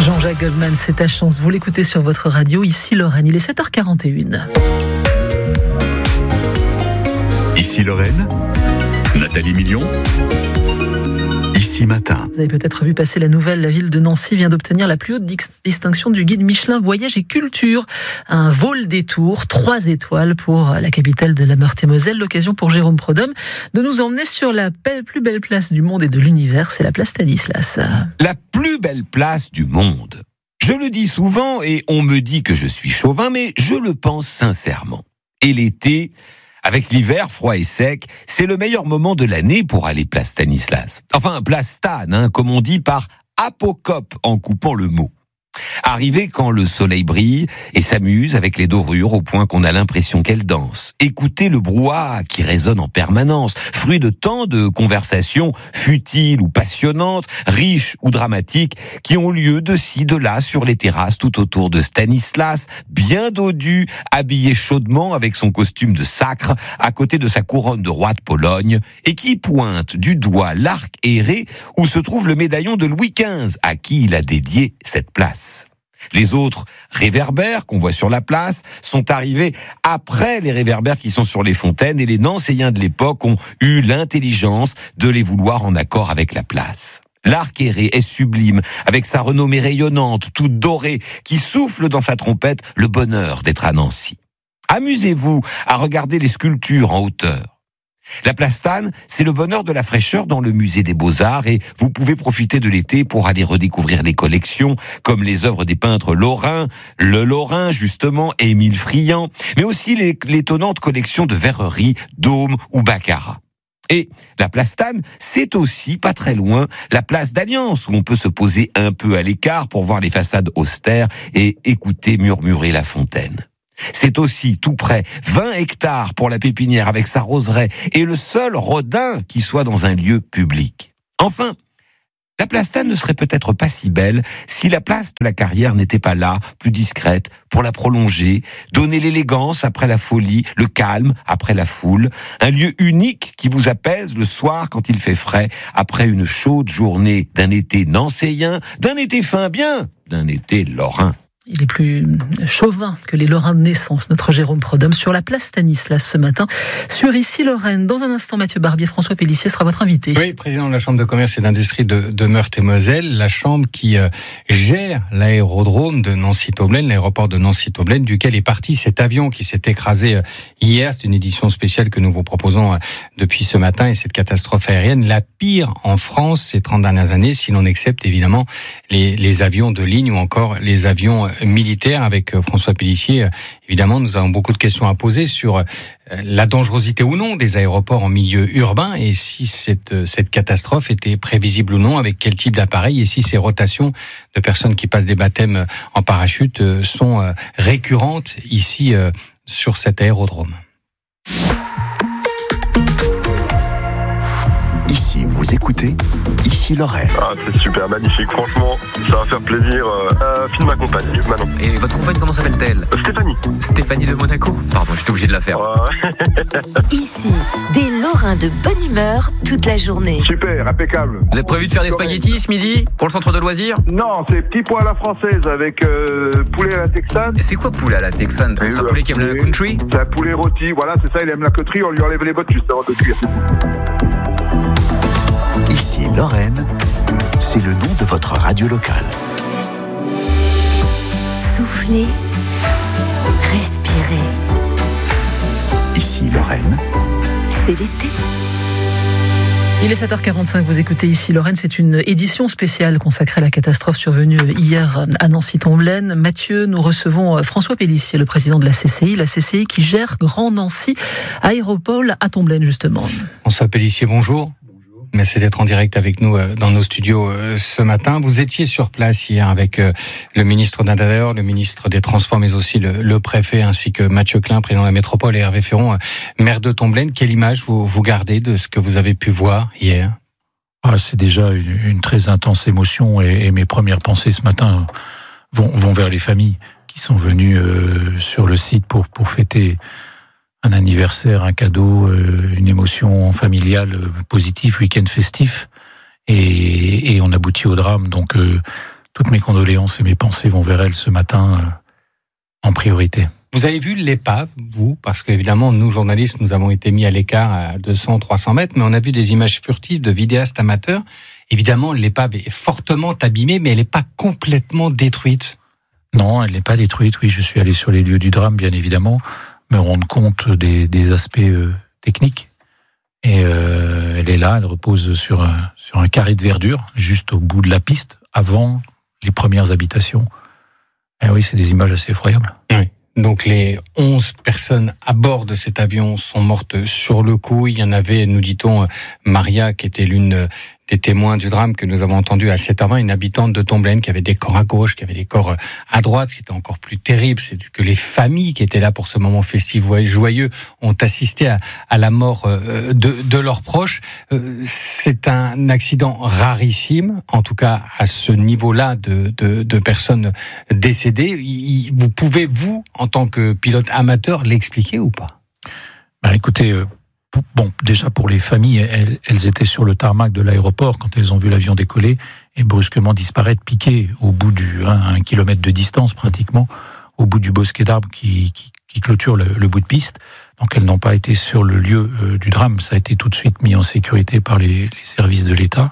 Jean-Jacques Goldman, c'est ta chance. Vous l'écoutez sur votre radio. Ici Lorraine, il est 7h41. Ici Lorraine, Nathalie Million. Ici Matin. Vous avez peut-être vu passer la nouvelle, la ville de Nancy vient d'obtenir la plus haute distinction du guide Michelin Voyage et Culture. Un vol des tours, 3 étoiles pour la capitale de la Meurthe-et-Moselle. L'occasion pour Jérôme Prodhomme de nous emmener sur la plus belle place du monde et de l'univers, c'est la place Stanislas. La plus belle place du monde. Je le dis souvent et on me dit que je suis chauvin, mais je le pense sincèrement. Et l'été, avec l'hiver froid et sec, c'est le meilleur moment de l'année pour aller place Stanislas. Enfin, place Stan, comme on dit par apocope en coupant le mot. Arriver quand le soleil brille et s'amuse avec les dorures au point qu'on a l'impression qu'elles dansent. Écouter le brouhaha qui résonne en permanence, fruit de tant de conversations futiles ou passionnantes, riches ou dramatiques, qui ont lieu de ci, de là, sur les terrasses tout autour de Stanislas, bien dodu, habillé chaudement avec son costume de sacre, à côté de sa couronne de roi de Pologne, et qui pointe du doigt l'arc aéré où se trouve le médaillon de Louis XV, à qui il a dédié cette place. Les autres réverbères qu'on voit sur la place sont arrivés après les réverbères qui sont sur les fontaines, et les Nancéiens de l'époque ont eu l'intelligence de les vouloir en accord avec la place. L'arc aéré est sublime, avec sa renommée rayonnante, toute dorée, qui souffle dans sa trompette le bonheur d'être à Nancy. Amusez-vous à regarder les sculptures en hauteur. La place Stan, c'est le bonheur de la fraîcheur dans le musée des Beaux-Arts, et vous pouvez profiter de l'été pour aller redécouvrir les collections, comme les œuvres des peintres lorrains, le Lorrain justement, Émile Friant, mais aussi l'étonnante collection de verreries, Dôme ou Baccarat. Et la place Stan, c'est aussi, pas très loin, la place d'Alliance, où on peut se poser un peu à l'écart pour voir les façades austères et écouter murmurer la fontaine. C'est aussi, tout près, 20 hectares pour la pépinière avec sa roseraie et le seul rodin qui soit dans un lieu public. Enfin, la place Stan ne serait peut-être pas si belle si la place de la Carrière n'était pas là, plus discrète, pour la prolonger, donner l'élégance après la folie, le calme après la foule, un lieu unique qui vous apaise le soir quand il fait frais, après une chaude journée d'un été nancéien, d'un été fin bien, d'un été lorrain. Il est plus chauvin que les Lorrains de naissance, notre Jérôme Prodhomme, sur la place Stanislas ce matin, sur Ici Lorraine. Dans un instant, Mathieu Barbier, François Pélissier sera votre invité. Oui, président de la Chambre de commerce et d'industrie de Meurthe-et-Moselle, la Chambre qui gère l'aérodrome de Nancy-Toblaine, l'aéroport de Nancy-Toblaine, duquel est parti cet avion qui s'est écrasé hier. C'est une édition spéciale que nous vous proposons depuis ce matin, et cette catastrophe aérienne, la pire en France ces 30 dernières années, si l'on accepte évidemment les avions de ligne ou encore les avions militaire. Avec François Pélissier, évidemment, nous avons beaucoup de questions à poser sur la dangerosité ou non des aéroports en milieu urbain, et si cette catastrophe était prévisible ou non, avec quel type d'appareil, et si ces rotations de personnes qui passent des baptêmes en parachute sont récurrentes ici sur cet aérodrome. Ici, vous écoutez Ici Lorraine. Ah, c'est super, magnifique, franchement, ça va faire plaisir. Fille de ma compagne, Manon. Et votre compagne, comment s'appelle-t-elle ? Stéphanie. Stéphanie de Monaco ? Pardon, j'étais obligé de la faire. Ici, des Lorrains de bonne humeur toute la journée. Super, impeccable. Vous avez prévu de faire des spaghettis ce midi pour le centre de loisirs ? Non, c'est petit pois à la française avec poulet à la texane. C'est quoi poulet à la texane ? C'est un poulet qui aime la country ? C'est un poulet rôti, voilà, c'est ça, il aime la country, on lui enlève les bottes juste avant de cuire. Ici Lorraine, c'est le nom de votre radio locale. Soufflez, respirez. Ici Lorraine, c'est l'été. Il est 7h45, vous écoutez Ici Lorraine, c'est une édition spéciale consacrée à la catastrophe survenue hier à Nancy-Toblaine. Mathieu, nous recevons François Pélissier, le président de la CCI qui gère Grand Nancy Aéroport à Toblaine justement. François Pélissier, bonjour. Merci d'être en direct avec nous dans nos studios ce matin. Vous étiez sur place hier avec le ministre de l'Intérieur, le ministre des Transports, mais aussi le préfet, ainsi que Mathieu Klein, président de la métropole, et Hervé Féron, maire de Toblaine. Quelle image vous gardez de ce que vous avez pu voir hier ? C'est déjà une très intense émotion, et mes premières pensées ce matin vont vers les familles qui sont venues sur le site pour fêter un anniversaire, un cadeau, une émotion familiale positive, week-end festif, et on aboutit au drame. Donc toutes mes condoléances et mes pensées vont vers elle ce matin en priorité. Vous avez vu l'épave, vous? Parce qu'évidemment, nous, journalistes, nous avons été mis à l'écart à 200, 300 mètres, mais on a vu des images furtives de vidéastes amateurs. Évidemment, l'épave est fortement abîmée, mais elle n'est pas complètement détruite. Non, elle n'est pas détruite. Oui, je suis allé sur les lieux du drame, bien évidemment, me rendre compte des aspects techniques. Et elle est là, elle repose sur un carré de verdure, juste au bout de la piste, avant les premières habitations. Et oui, c'est des images assez effroyables. Oui. Donc les 11 personnes à bord de cet avion sont mortes sur le coup. Il y en avait, nous dit-on, Maria, qui était l'une des témoins du drame que nous avons entendu à 7h20, une habitante de Tomblaine qui avait des corps à gauche, qui avait des corps à droite. Ce qui était encore plus terrible, c'est que les familles qui étaient là pour ce moment festif joyeux ont assisté à la mort de leurs proches. C'est un accident rarissime, en tout cas à ce niveau-là de personnes décédées. Vous pouvez, vous, en tant que pilote amateur, l'expliquer ou pas? Écoutez, bon, déjà pour les familles, elles étaient sur le tarmac de l'aéroport quand elles ont vu l'avion décoller et brusquement disparaître, piqué au bout à 1 kilomètre de distance pratiquement, au bout du bosquet d'arbres qui clôture le bout de piste. Donc elles n'ont pas été sur le lieu du drame. Ça a été tout de suite mis en sécurité par les services de l'État.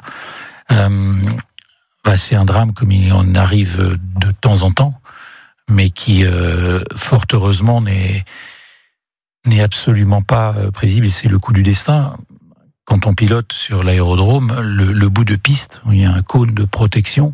C'est un drame comme il en arrive de temps en temps, mais qui, fort heureusement, n'est absolument pas prévisible, et c'est le coup du destin. Quand on pilote sur l'aérodrome, le bout de piste, il y a un cône de protection.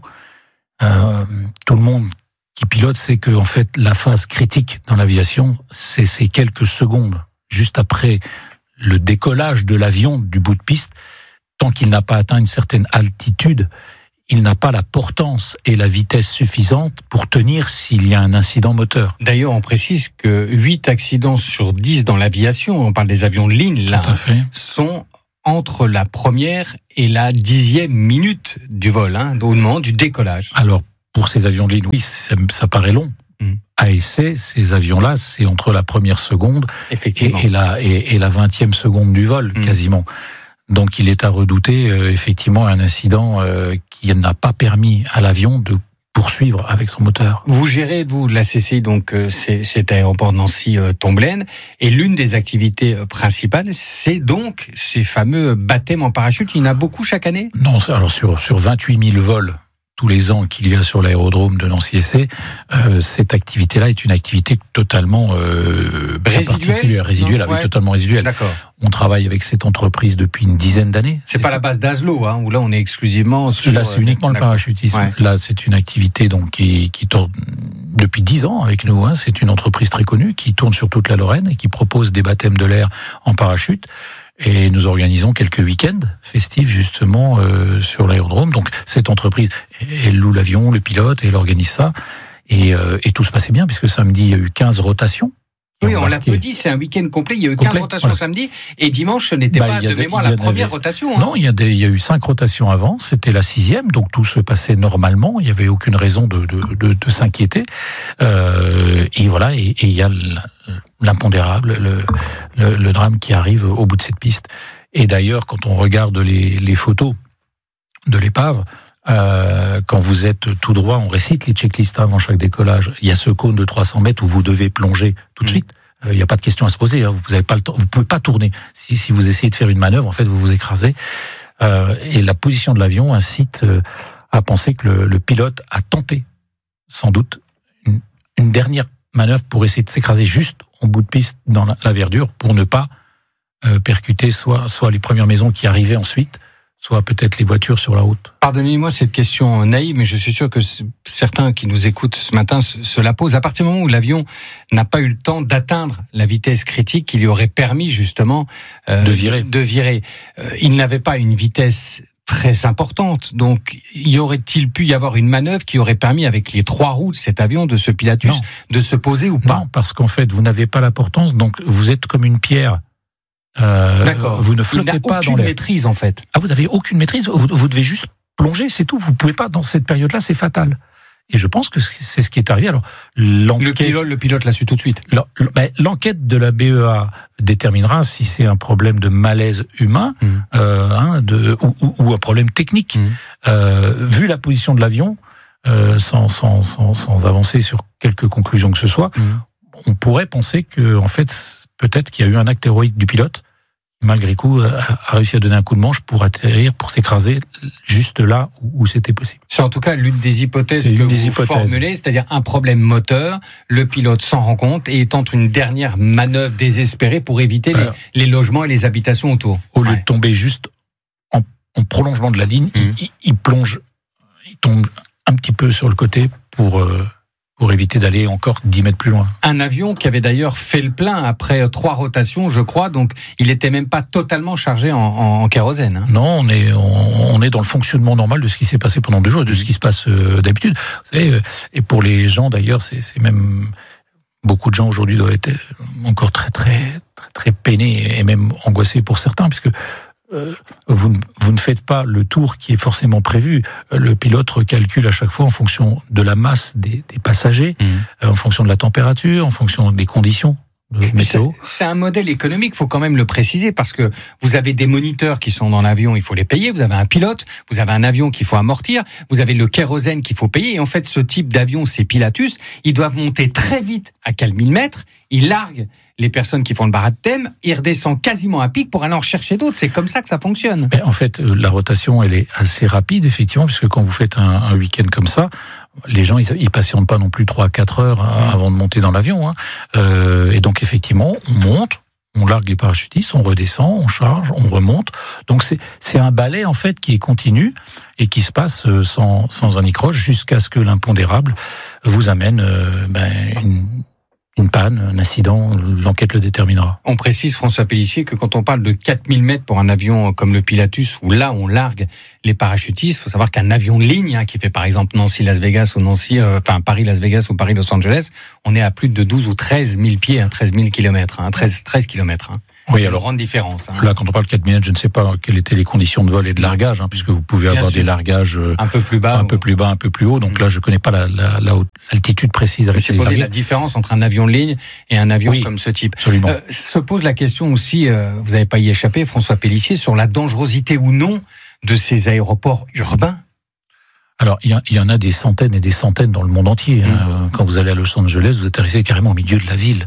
Tout le monde qui pilote sait que, en fait, la phase critique dans l'aviation, c'est ces quelques secondes, juste après le décollage de l'avion du bout de piste. Tant qu'il n'a pas atteint une certaine altitude, il n'a pas la portance et la vitesse suffisante pour tenir s'il y a un incident moteur. D'ailleurs, on précise que 8 accidents sur 10 dans l'aviation, on parle des avions de ligne, là, sont entre la première et la 10e minute du vol, au moment du décollage. Alors, pour ces avions de ligne, oui, ça paraît long. À essai, ces avions-là, c'est entre la première seconde et la 20e seconde du vol, quasiment. Donc il est à redouter effectivement un incident qui n'a pas permis à l'avion de poursuivre avec son moteur. Vous gérez, vous, la CCI, donc cet aéroport Nancy-Tomblaine, et l'une des activités principales, c'est donc ces fameux baptêmes en parachute. Il y en a beaucoup chaque année? Non, alors sur 28 000 vols tous les ans qu'il y a sur l'aérodrome de Nancy-Essay, cette activité-là est une activité totalement résiduelle, totalement résiduelle. D'accord. On travaille avec cette entreprise depuis une dizaine d'années. C'est pas la base d'Aslo, où là on est exclusivement sur... Là, c'est uniquement le parachutisme. Ouais. Là, c'est une activité donc qui tourne depuis 10 ans avec nous. C'est une entreprise très connue qui tourne sur toute la Lorraine et qui propose des baptêmes de l'air en parachute. Et nous organisons quelques week-ends festifs justement sur l'aérodrome. Donc cette entreprise, elle loue l'avion, le pilote, et elle organise ça. Et tout se passait bien puisque samedi il y a eu 15 rotations. Oui, on l'a peu dit, c'est un week-end complet. Il y a eu 15 rotations samedi, et dimanche, ce n'était pas de mémoire la première rotation. Non, il y a eu 5 rotations avant, c'était la 6e, donc tout se passait normalement, il n'y avait aucune raison de s'inquiéter. Et voilà, et il y a l'impondérable, le drame qui arrive au bout de cette piste. Et d'ailleurs, quand on regarde les photos de l'épave, quand vous êtes tout droit, on récite les checklists avant chaque décollage. Il y a ce cône de 300 mètres où vous devez plonger tout de suite. Il n'y a pas de question à se poser. Vous n'avez pas le temps. Vous pouvez pas tourner. Si vous essayez de faire une manœuvre, en fait, vous vous écrasez. Et la position de l'avion incite à penser que le pilote a tenté, sans doute, une dernière manœuvre pour essayer de s'écraser juste au bout de piste dans la verdure pour ne pas percuter soit les premières maisons qui arrivaient ensuite, soit peut-être les voitures sur la route. Pardonnez-moi cette question naïve, mais je suis sûr que certains qui nous écoutent ce matin se la posent. À partir du moment où l'avion n'a pas eu le temps d'atteindre la vitesse critique qui lui aurait permis justement de virer, il n'avait pas une vitesse très importante. Donc, y aurait-il pu y avoir une manœuvre qui aurait permis, avec les 3 roues de cet avion, de ce Pilatus, de se poser ou pas? Non, parce qu'en fait, vous n'avez pas la portance, donc vous êtes comme une pierre. D'accord. Vous ne flottez pas dans l'air. Maîtrise en fait. Vous n'avez aucune maîtrise. Vous devez juste plonger, c'est tout. Vous pouvez pas dans cette période-là, c'est fatal. Et je pense que c'est ce qui est arrivé. Alors le pilote l'a su tout de suite. L'enquête de la BEA déterminera si c'est un problème de malaise humain ou un problème technique. Vu la position de l'avion, sans avancer sur quelques conclusions que ce soit, on pourrait penser que, en fait, peut-être qu'il y a eu un acte héroïque du pilote, malgré tout, a réussi à donner un coup de manche pour atterrir, pour s'écraser juste là où c'était possible. C'est en tout cas l'une des hypothèses que vous formulez, c'est-à-dire un problème moteur, le pilote s'en rend compte et tente une dernière manœuvre désespérée pour éviter les logements et les habitations autour. Au lieu de tomber juste en prolongement de la ligne, il tombe un petit peu sur le côté pour éviter d'aller encore 10 mètres plus loin. Un avion qui avait d'ailleurs fait le plein après 3 rotations, je crois, donc il n'était même pas totalement chargé en kérosène. Hein. Non, on est dans le fonctionnement normal de ce qui s'est passé pendant 2 jours, de ce qui se passe d'habitude. Vous savez, et pour les gens d'ailleurs, c'est même... Beaucoup de gens aujourd'hui doivent être encore très, très, très, très peinés et même angoissés pour certains, puisque vous ne faites pas le tour qui est forcément prévu. Le pilote recalcule à chaque fois en fonction de la masse des passagers, en fonction de la température, en fonction des conditions de météo. C'est un modèle économique, il faut quand même le préciser, parce que vous avez des moniteurs qui sont dans l'avion, il faut les payer, vous avez un pilote, vous avez un avion qu'il faut amortir, vous avez le kérosène qu'il faut payer, et en fait ce type d'avion, ces Pilatus, ils doivent monter très vite à 4000 mètres, ils larguent les personnes qui font le barathème, ils redescendent quasiment à pic pour aller en chercher d'autres. C'est comme ça que ça fonctionne. Mais en fait, la rotation, elle est assez rapide, effectivement, puisque quand vous faites un week-end comme ça, les gens, ils patientent pas non plus 3-4 heures avant de monter dans l'avion. Hein. Et donc, effectivement, on monte, on largue les parachutistes, on redescend, on charge, on remonte. Donc, c'est un balai, en fait, qui est continu et qui se passe sans anicroche jusqu'à ce que l'impondérable vous amène une panne, un incident, l'enquête le déterminera. On précise, François Pélissier, que quand on parle de 4000 mètres pour un avion comme le Pilatus, où là on largue les parachutistes, il faut savoir qu'un avion de ligne, qui fait par exemple Nancy-Las Vegas ou Paris-Las Vegas ou Paris-Los Angeles, on est à plus de 12 ou 13 000 pieds, 13 000 kilomètres, 13 kilomètres. Oui, alors, grande différence. Là, quand on parle de 4 minutes, je ne sais pas quelles étaient les conditions de vol et de largage, puisque vous pouvez avoir des largages un peu plus bas, un peu plus haut. Donc là, je ne connais pas l'altitude précise à laquelle il largue. La différence entre un avion de ligne et un avion comme ce type. Absolument. Se pose la question aussi, vous n'avez pas y échappé, François Pélissier, sur la dangerosité ou non de ces aéroports urbains. Alors, il y en a des centaines et des centaines dans le monde entier. Quand vous allez à Los Angeles, vous atterrissez carrément au milieu de la ville.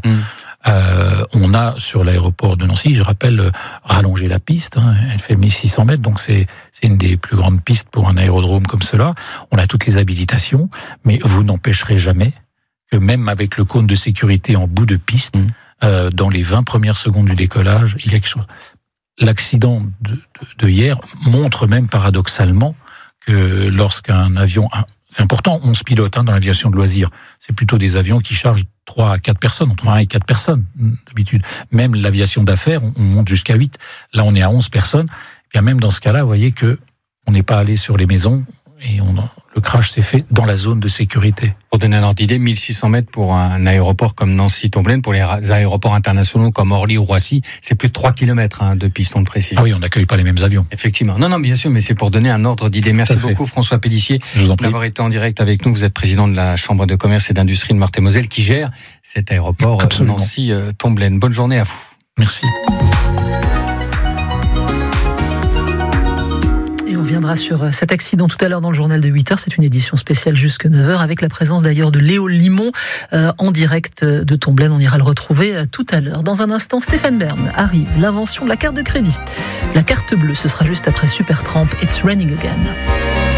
On a sur l'aéroport de Nancy, je rappelle, rallongé la piste. Elle fait 1600 mètres, donc c'est une des plus grandes pistes pour un aérodrome comme cela. On a toutes les habilitations, mais vous n'empêcherez jamais que même avec le cône de sécurité en bout de piste, dans les 20 premières secondes du décollage, il y a quelque chose. L'accident de hier montre même paradoxalement que lorsqu'un avion... C'est important, 11 pilotes dans l'aviation de loisirs. C'est plutôt des avions qui chargent 3 à 4 personnes, entre 1 et 4 personnes d'habitude. Même l'aviation d'affaires, on monte jusqu'à 8. Là, on est à 11 personnes. Et bien même dans ce cas-là, vous voyez que on n'est pas allé sur les maisons et le crash s'est fait dans la zone de sécurité. Pour donner un ordre d'idée, 1600 mètres pour un aéroport comme Nancy-Tomblaine, pour les aéroports internationaux comme Orly ou Roissy, c'est plus de 3 km de piste, on le précise. Ah oui, on n'accueille pas les mêmes avions. Effectivement. Non, bien sûr, mais c'est pour donner un ordre d'idée. Merci beaucoup, François Pélissier, d'avoir été en direct avec nous. Vous êtes président de la Chambre de commerce et d'industrie de Meurthe-et-Moselle qui gère cet aéroport Nancy-Tomblaine. Bonne journée à vous. Merci. Et on viendra sur cet accident tout à l'heure dans le journal de 8h. C'est une édition spéciale jusqu'à 9h avec la présence d'ailleurs de Léo Limon en direct de Tomblaine. On ira le retrouver tout à l'heure. Dans un instant, Stéphane Bern arrive. L'invention de la carte de crédit. La carte bleue, ce sera juste après Supertramp. It's Raining Again.